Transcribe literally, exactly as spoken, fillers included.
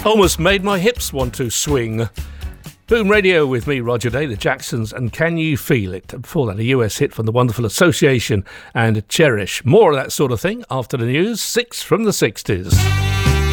Almost made my hips want to swing. Boom Radio with me, Roger Day, the Jacksons, and Can You Feel It? Before that, a U S hit from the wonderful Association and Cherish. More of that sort of thing after the news, six from the sixties.